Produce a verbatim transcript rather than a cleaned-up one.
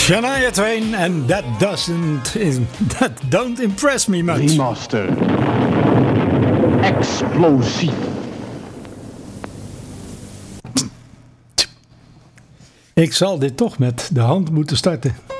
Shania Twain and that doesn't is, that don't impress me much. Remaster. Explosief. Ik zal dit toch met de hand moeten starten.